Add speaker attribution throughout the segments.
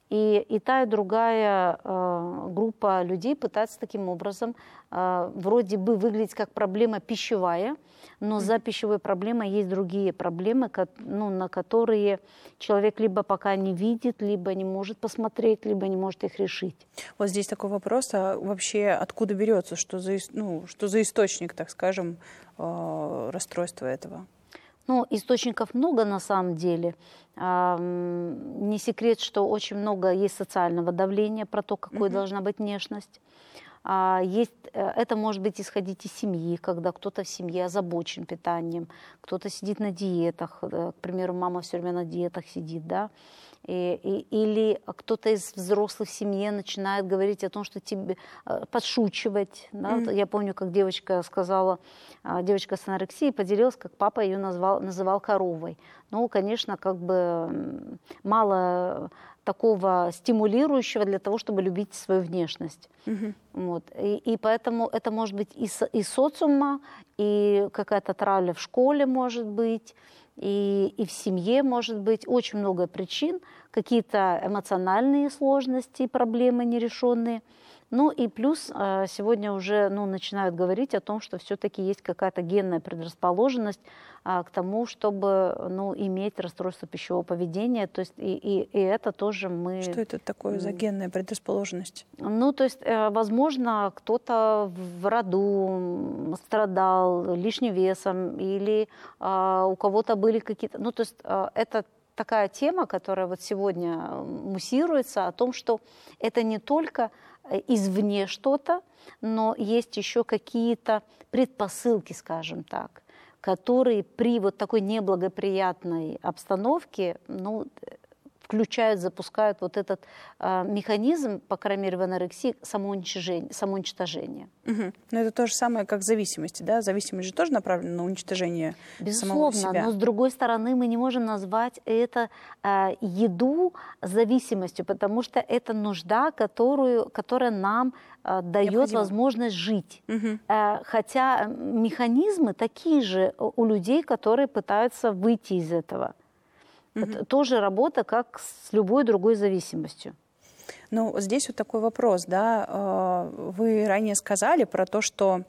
Speaker 1: И та, и другая группа людей пытается таким образом вроде бы выглядеть как проблема пищевая, но за пищевой проблемой есть другие проблемы, на которые человек либо пока не видит, либо не может посмотреть, либо не может их решить.
Speaker 2: Вот здесь такой вопрос, а вообще откуда берется, что за источник, так скажем, расстройства этого?
Speaker 1: Ну, источников много на самом деле. Не секрет, что очень много есть социального давления про то, какой должна быть внешность. Это может быть исходить из семьи, когда кто-то в семье озабочен питанием, кто-то сидит на диетах, к примеру, мама все время на диетах сидит, да, или кто-то из взрослых в семье начинает говорить о том, что тебе подшучивать. Да? Я помню, как девочка сказала, девочка с анорексией поделилась, как папа ее называл коровой. Ну, конечно, как бы мало такого стимулирующего для того, чтобы любить свою внешность. Вот. И поэтому это может быть из социума, и какая-то травля в школе может быть, и в семье может быть. Очень много причин, какие-то эмоциональные сложности, проблемы нерешенные. Ну и плюс сегодня уже начинают говорить о том, что все-таки есть какая-то генная предрасположенность к тому, чтобы иметь расстройство пищевого поведения. То есть и это тоже мы...
Speaker 2: Что это такое за генная предрасположенность?
Speaker 1: Ну, то есть, возможно, кто-то в роду страдал лишним весом, или у кого-то были какие-то... Ну, то есть это такая тема, которая вот сегодня муссируется, о том, что это не только извне что-то, но есть еще какие-то предпосылки, скажем так, которые при вот такой неблагоприятной обстановке, включают, запускают вот этот механизм, по крайней мере, в анорексии, самоуничтожения.
Speaker 2: Но это то же самое, как зависимость, да? Зависимость же тоже направлена на уничтожение самого себя.
Speaker 1: Безусловно, но с другой стороны мы не можем назвать это еду зависимостью, потому что это нужда, которая нам дает возможность жить. Хотя механизмы такие же у людей, которые пытаются выйти из этого. Это тоже работа, как с любой другой зависимостью.
Speaker 2: Ну, здесь вот такой вопрос, да. Вы ранее сказали про то, что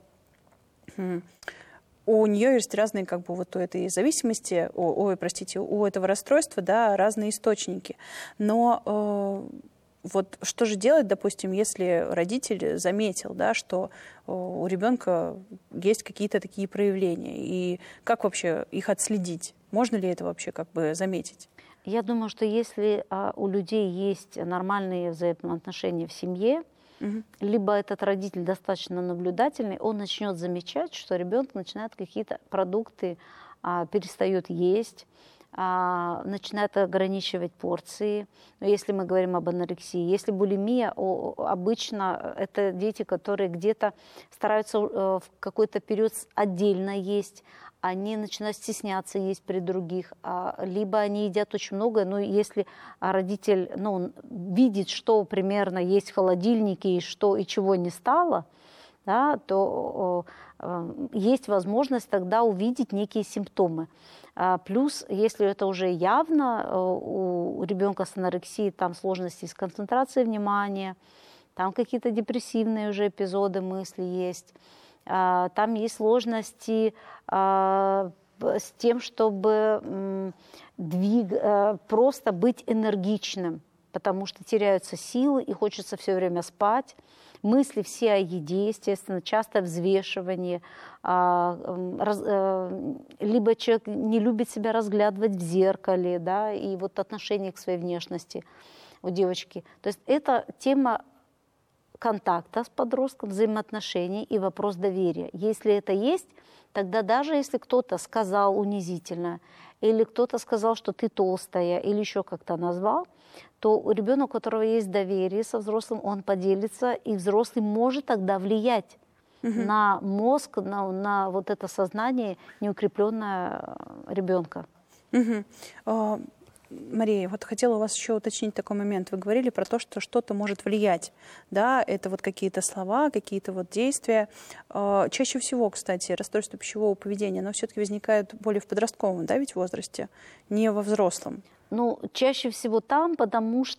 Speaker 2: у нее есть разные, как бы, вот у этой зависимости, у этого расстройства, да, разные источники. Но вот что же делать, допустим, если родитель заметил, да, что у ребенка есть какие-то такие проявления, и как вообще их отследить? Можно ли это вообще как бы заметить?
Speaker 1: Я думаю, что если у людей есть нормальные взаимоотношения в семье, либо этот родитель достаточно наблюдательный, он начнет замечать, что ребенок начинает какие-то продукты, перестает есть, начинает ограничивать порции. Но если мы говорим об анорексии, если булимия, обычно это дети, которые где-то стараются в какой-то период отдельно есть, они начинают стесняться есть при других, либо они едят очень много, но если родитель видит, что примерно есть в холодильнике и что и чего не стало, да, то есть возможность тогда увидеть некие симптомы. Плюс, если это уже явно, у ребенка с анорексией там сложности с концентрацией внимания, там какие-то депрессивные уже эпизоды, мысли есть, там есть сложности с тем, чтобы просто быть энергичным, потому что теряются силы и хочется все время спать. Мысли все о еде, естественно, часто взвешивание. Либо человек не любит себя разглядывать в зеркале, да, и вот отношение к своей внешности у девочки. То есть это тема контакта с подростком, взаимоотношений и вопрос доверия. Если это есть, тогда даже если кто-то сказал унизительно, или кто-то сказал, что ты толстая, или еще как-то назвал, то ребенок, у которого есть доверие со взрослым, он поделится, и взрослый может тогда влиять на мозг, на вот это сознание неукрепленное ребенка.
Speaker 2: Мария, вот хотела у вас еще уточнить такой момент. Вы говорили про то, что что-то может влиять, да, это вот какие-то слова, какие-то вот действия. Чаще всего, кстати, расстройство пищевого поведения, оно все-таки возникает более в подростковом, да, ведь возрасте, не во взрослом.
Speaker 1: Ну, чаще всего там, потому что